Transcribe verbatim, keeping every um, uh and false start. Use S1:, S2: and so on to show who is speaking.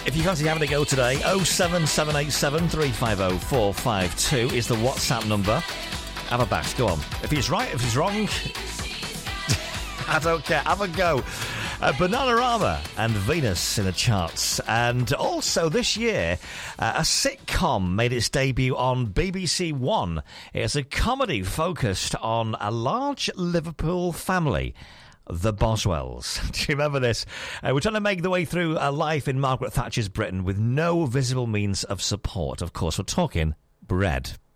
S1: If you fancy having a go today, oh seven seven eight seven, three five oh, four five two is the WhatsApp number. Have a bash, go on. If he's right, if he's wrong, I don't care. Have a go. Uh, Bananarama and Venus in the charts. And also this year, uh, a sitcom made its debut on B B C One. It's a comedy focused on a large Liverpool family, the Boswells. Do you remember this? Uh, we're trying to make the way through a life in Margaret Thatcher's Britain with no visible means of support. Of course, we're talking bread.